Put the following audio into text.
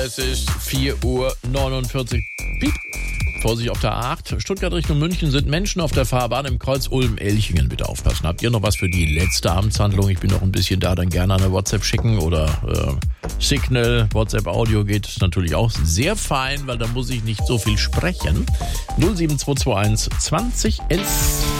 Es ist 4:49 Uhr. Piep. Vorsicht auf der A8. Stuttgart Richtung München sind Menschen auf der Fahrbahn im Kreuz Ulm-Elchingen. Bitte aufpassen. Habt ihr noch was für die letzte Amtshandlung? Ich bin noch ein bisschen da, dann gerne eine WhatsApp schicken oder Signal, WhatsApp-Audio geht natürlich auch sehr fein, weil da muss ich nicht so viel sprechen. 07221 2011.